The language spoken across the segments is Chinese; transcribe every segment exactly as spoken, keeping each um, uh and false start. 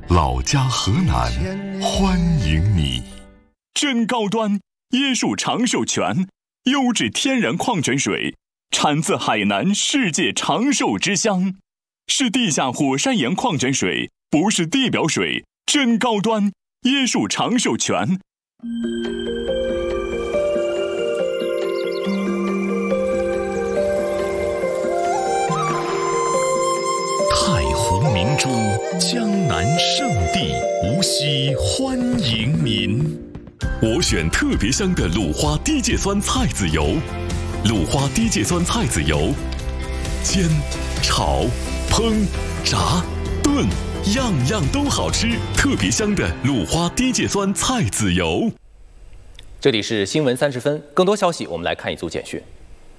老家河南欢迎你。 真高端椰树长寿泉，优质天然矿泉水，产自海南世界长寿之乡，是地下火山岩矿泉水，不是地表水。真高端椰树长寿泉。 太湖明珠，江南圣地，无锡欢迎您。我选特别香的鲁花低芥酸菜籽油，鲁花低芥酸菜籽油，煎、炒、烹、炸、炖，样样都好吃。特别香的鲁花低芥酸菜籽油。 这里是新闻三十分，更多消息我们来看一组简讯。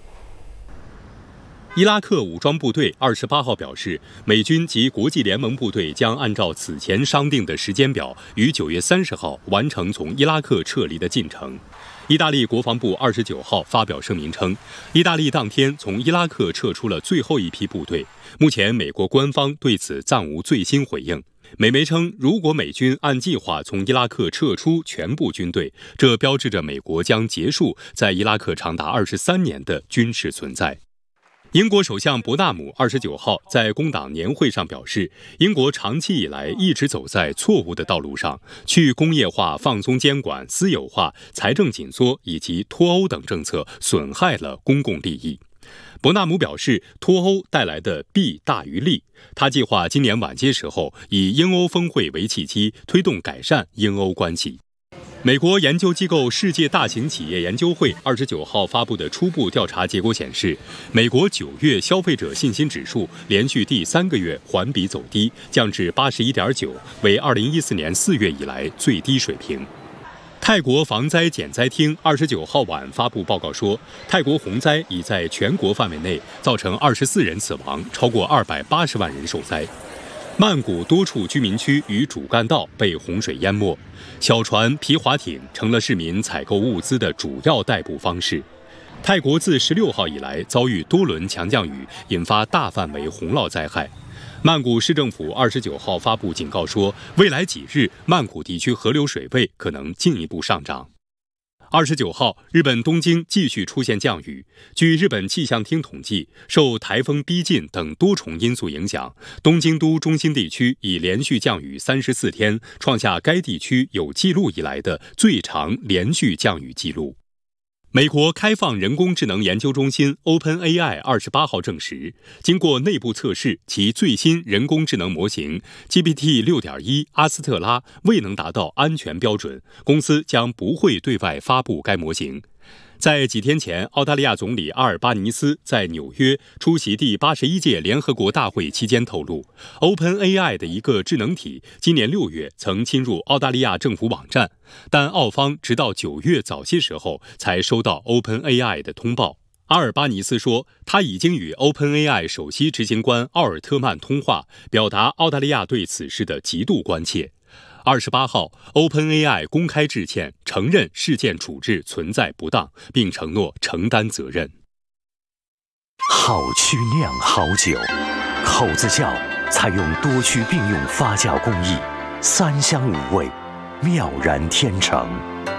伊拉克武装部队二十八号表示，美军及国际联盟部队将按照此前商定的时间表，于九月三十号完成从伊拉克撤离的进程。意大利国防部二十九号发表声明称，意大利当天从伊拉克撤出了最后一批部队。目前，美国官方对此暂无最新回应。美媒称，如果美军按计划从伊拉克撤出全部军队，这标志着美国将结束在伊拉克长达二十三年的军事存在。英国首相伯纳姆二十九号在工党年会上表示，英国长期以来一直走在错误的道路上，去工业化、放松监管、私有化、财政紧缩以及脱欧等政策损害了公共利益。伯纳姆表示，脱欧带来的弊大于利，他计划今年晚些时候以英欧峰会为契机，推动改善英欧关系。美国研究机构世界大型企业研究会二十九号发布的初步调查结果显示，美国九月消费者信心指数连续第三个月环比走低，降至八十一点九，为二零一四年四月以来最低水平。泰国防灾减灾厅二十九号晚发布报告说，泰国洪灾已在全国范围内造成二十四人死亡，超过二百八十万人受灾。曼谷多处居民区与主干道被洪水淹没，小船、皮划艇成了市民采购物资的主要代步方式。泰国自十六号以来遭遇多轮强降雨，引发大范围洪涝灾害。曼谷市政府二十九号发布警告说，未来几日曼谷地区河流水位可能进一步上涨。二十九号，日本东京继续出现降雨。据日本气象厅统计，受台风逼近等多重因素影响，东京都中心地区已连续降雨三十四天，创下该地区有记录以来的最长连续降雨记录。美国开放人工智能研究中心 OpenAI 二十八号证实，经过内部测试，其最新人工智能模型 G P T 六点一 阿斯特拉未能达到安全标准，公司将不会对外发布该模型。在几天前，澳大利亚总理阿尔巴尼斯在纽约出席第八十一届联合国大会期间透露， OpenAI 的一个智能体今年六月曾侵入澳大利亚政府网站，但澳方直到九月早些时候才收到 OpenAI 的通报。阿尔巴尼斯说，他已经与 OpenAI 首席执行官奥尔特曼通话，表达澳大利亚对此事的极度关切。二十八号 ，OpenAI 公开致歉，承认事件处置存在不当，并承诺承担责任。 好曲酿好酒，口子窖采用多区并用发酵工艺，三香五味，妙然天成。